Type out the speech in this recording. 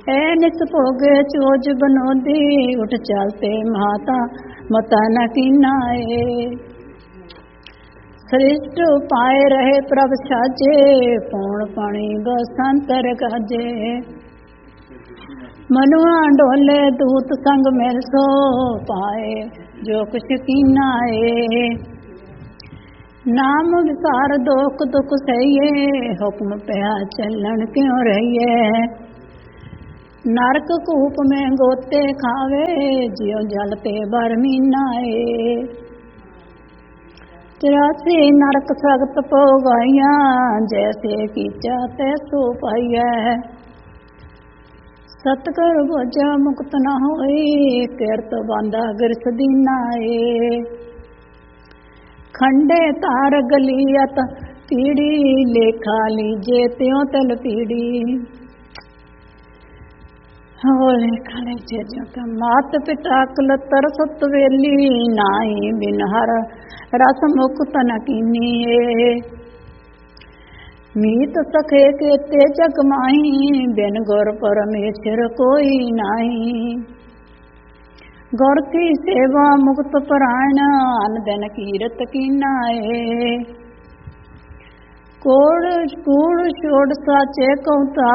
ए निस भोगे चोज बनोदी, उठ चलते माता मता न कीनाए। सृष्ट पाए रहे प्रभ साजे, पौण पानी बसंतर गाजे। मनुआ डोले दूत संग मिल सो, पाए जो कुछ कीनाए। नाम विसार दोख दुख सहिए, हुक्म पिया चलन क्यों रहिए। नरक कूप में गोते खावे, जियो जलते बरमीनाए। 83 नरक सगत पो गाइया, जैसे कीचा तैसो पाइया। सतकर बोझा मुक्त न होई, किरत बांधा गिरस दीनाए। खंडे तार गलियत पीड़ी, लेखा लीजे त्यों तल पीड़ी। हो लेखा लीजे ज्यों तल। मात पिता कुलतर सत वेली, नाई बिन हर रस मुक्त न कीनिए। मीत सखे केते जग माही, बिन गुर परमेश्वर कोई नाही। गुर की सेवा मुक्त परायण, अन दिन कीरत कीनाए। कोड़ कूड़ छोड़ साचे कौता,